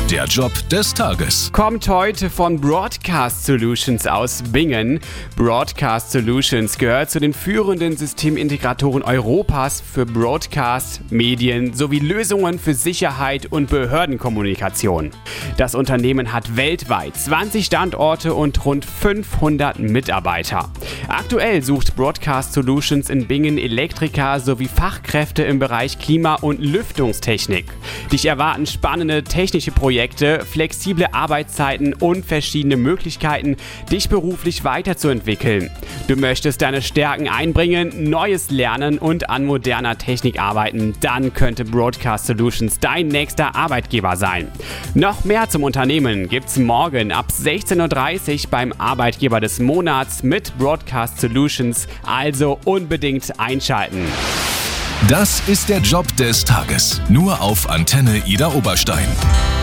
Der Job des Tages. Kommt heute von Broadcast Solutions aus Bingen. Broadcast Solutions gehört zu den führenden Systemintegratoren Europas für Broadcast, Medien sowie Lösungen für Sicherheit und Behördenkommunikation. Das Unternehmen hat weltweit 20 Standorte und rund 500 Mitarbeiter. Aktuell sucht Broadcast Solutions in Bingen Elektriker sowie Fachkräfte im Bereich Klima- und Lüftungstechnik. Dich erwarten spannende technische Projekte, flexible Arbeitszeiten und verschiedene Möglichkeiten, dich beruflich weiterzuentwickeln. Du möchtest deine Stärken einbringen, Neues lernen und an moderner Technik arbeiten, dann könnte Broadcast Solutions dein nächster Arbeitgeber sein. Noch mehr zum Unternehmen gibt's morgen ab 16:30 Uhr beim Arbeitgeber des Monats mit Broadcast Solutions, also unbedingt einschalten. Das ist der Job des Tages. Nur auf Antenne Idar Oberstein.